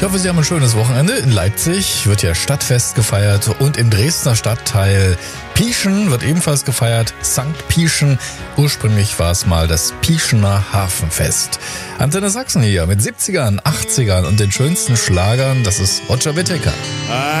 Ich hoffe, Sie haben ein schönes Wochenende. In Leipzig wird ja Stadtfest gefeiert und im Dresdner Stadtteil Pieschen wird ebenfalls gefeiert. St. Pieschen. Ursprünglich war es mal das Pieschener Hafenfest. Antenne Sachsen hier mit 70ern, 80ern und den schönsten Schlagern. Das ist Roger Whittaker.